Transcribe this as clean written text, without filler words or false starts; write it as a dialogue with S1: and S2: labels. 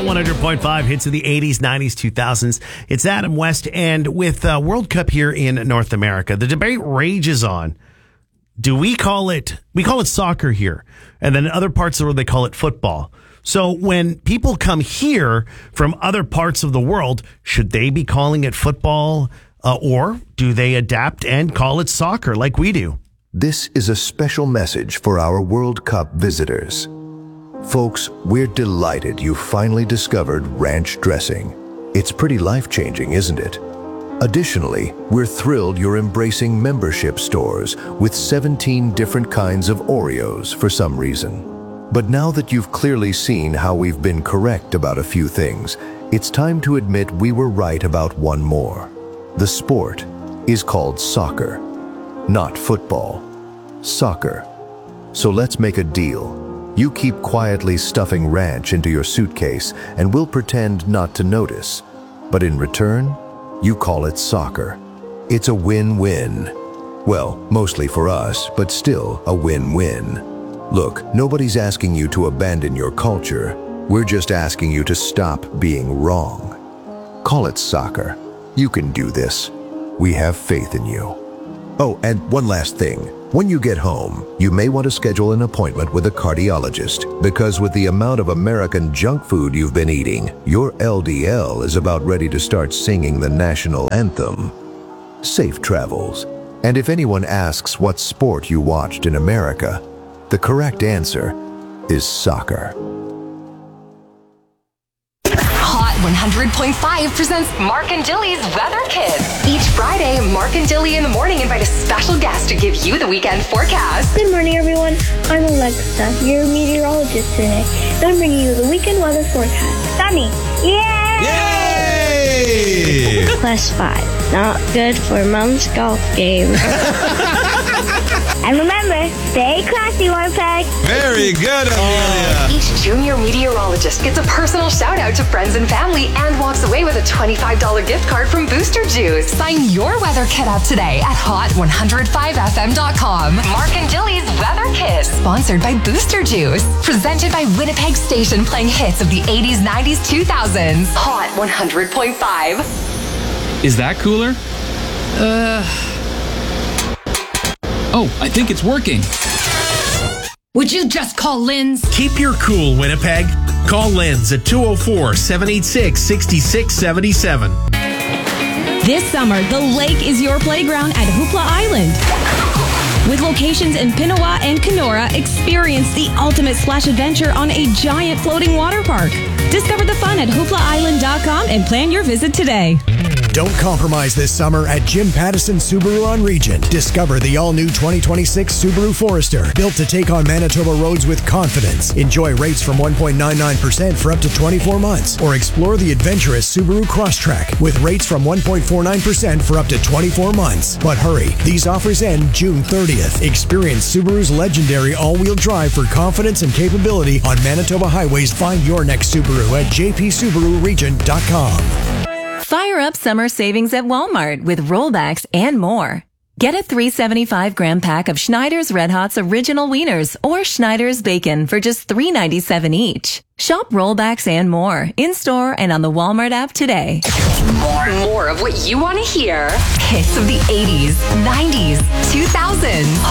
S1: 100.5 hits of the 80s, 90s, 2000s. It's Adam West, and with World Cup here in North America, the debate rages on. Do we call it soccer here, and then in other parts of the world they call it football. So when people come here from other parts of the world, should they be calling it football, or do they adapt and call it soccer like we do?
S2: This is a special message for our World Cup visitors. Folks, we're delighted you finally discovered ranch dressing. It's pretty life-changing, isn't it? Additionally, we're thrilled you're embracing membership stores with 17 different kinds of Oreos for some reason. But now that you've clearly seen how we've been correct about a few things, it's time to admit we were right about one more. The sport is called soccer, not football. Soccer. So let's make a deal. You keep quietly stuffing ranch into your suitcase and we'll pretend not to notice. But in return, you call it soccer. It's a win-win. Well, mostly for us, but still a win-win. Look, nobody's asking you to abandon your culture. We're just asking you to stop being wrong. Call it soccer. You can do this. We have faith in you. Oh, and one last thing. When you get home, you may want to schedule an appointment with a cardiologist, because with the amount of American junk food you've been eating, your LDL is about ready to start singing the national anthem. Safe travels. And if anyone asks what sport you watched in America, the correct answer is soccer.
S3: Hot 100.5 presents Mark and Dilly's Weather Kids. Each Friday, Mark and Dilly in the morning invite a special guest to give you the weekend forecast.
S4: Good morning, everyone. I'm Alexa, your meteorologist today. And I'm bringing you the weekend weather forecast. Sunny. Yay!
S5: Yay!
S4: +5. Not good for Mom's golf game. And remember, stay classy, Winnipeg.
S5: Very good, Amelia.
S3: Each junior meteorologist gets a personal shout out to friends and family and walks away with a $25 gift card from Booster Juice. Sign your weather kit up today at hot105fm.com. Mark and Dilly's Weather Kit, sponsored by Booster Juice. Presented by Winnipeg Station, playing hits of the 80s, 90s, 2000s. Hot 100.5.
S6: Is that cooler? Oh, I think it's working.
S7: Would you just call Lynn's?
S1: Keep your cool, Winnipeg. Call Lynn's at 204-786-6677.
S7: This summer, the lake is your playground at Hoopla Island. With locations in Pinawa and Kenora, experience the ultimate splash adventure on a giant floating water park. Discover the fun at hooplaisland.com and plan your visit today.
S8: Don't compromise this summer at Jim Pattison Subaru on Regent. Discover the all-new 2026 Subaru Forester, built to take on Manitoba roads with confidence. Enjoy rates from 1.99% for up to 24 months. Or explore the adventurous Subaru Crosstrek with rates from 1.49% for up to 24 months. But hurry, these offers end June 30th. Experience Subaru's legendary all-wheel drive for confidence and capability on Manitoba highways. Find your next Subaru at jpsubaruregent.com.
S9: Fire up summer savings at Walmart with rollbacks and more. Get a 375-gram pack of Schneider's Red Hot's Original Wieners or Schneider's Bacon for just $3.97 each. Shop rollbacks and more in-store and on the Walmart app today.
S3: More of what you want to hear. Hits of the 80s, 90s, 2000s.